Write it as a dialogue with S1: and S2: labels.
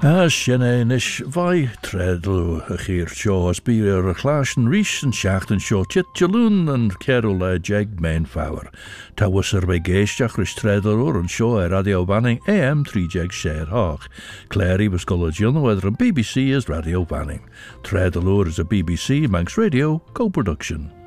S1: Sinné is bhaid tredal a chéir seo as bí ar a chláis an rís an seaachtain seo tit dealún an ceadú le jeag main fáir. Tá was ar bheith géisteach rís tredal úr an seo ar Radio Banning AM 3 jeag séir hách. Clary was College whether on BBC is Radio Banning. Tredal úr is a BBC Manx Radio co-production.